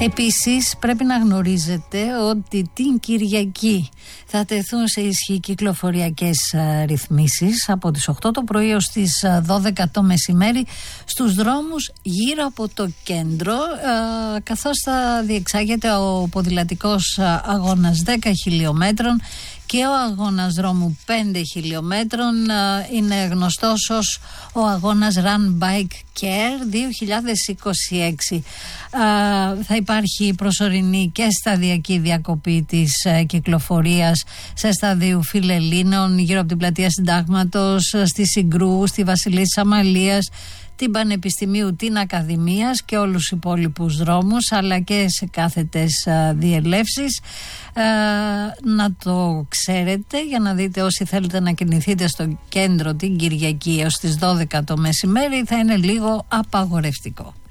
Επίσης πρέπει να γνωρίζετε ότι την Κυριακή θα τεθούν σε ισχύ κυκλοφοριακές ρυθμίσεις από τις 8 το πρωί ως τις 12 το μεσημέρι στους δρόμους γύρω από το κέντρο, καθώς θα διεξάγεται ο ποδηλατικός αγώνας 10 χιλιόμετρων και ο αγώνας δρόμου 5 χιλιόμετρων. Είναι γνωστός ως ο αγώνας Run Bike Care 2026. Θα υπάρχει προσωρινή και σταδιακή διακοπή της κυκλοφορίας σε σταδίου Φιλελλήνων γύρω από την πλατεία Συντάγματος, στη Συγκρού, στη Βασιλίσσης Αμαλίας, την Πανεπιστημίου, την Ακαδημίας και όλους τους υπόλοιπους δρόμους, αλλά και σε κάθετες διελεύσεις. Να το ξέρετε για να δείτε, όσοι θέλετε να κινηθείτε στο κέντρο την Κυριακή έως τις 12 το μεσημέρι, θα είναι λίγο απαγορευτικό.